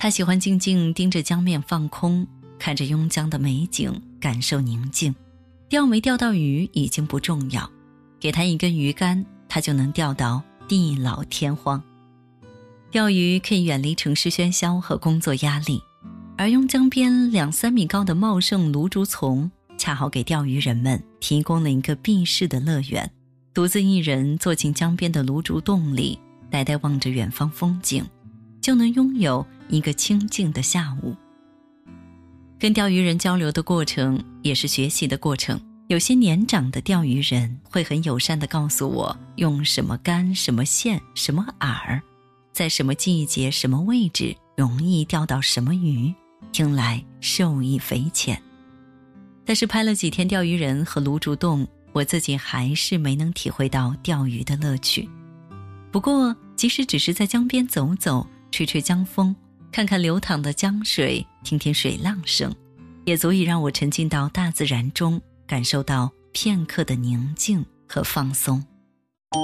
他喜欢静静盯着江面放空，看着邕江的美景，感受宁静。钓没钓到鱼已经不重要，给他一根鱼竿，他就能钓到地老天荒。钓鱼可以远离城市喧嚣和工作压力，而邕江边2-3米高的茂盛芦竹丛，恰好给钓鱼人们提供了一个避世的乐园。独自一人坐进江边的芦竹洞里，呆呆望着远方风景，就能拥有一个清静的下午。跟钓鱼人交流的过程也是学习的过程，有些年长的钓鱼人会很友善地告诉我用什么竿、什么线、什么饵，在什么季节、什么位置容易钓到什么鱼，听来受益匪浅。但是拍了几天钓鱼人和芦竹洞，我自己还是没能体会到钓鱼的乐趣。不过即使只是在江边走走，吹吹江风，看看流淌的江水，听听水浪声，也足以让我沉浸到大自然中，感受到片刻的宁静和放松。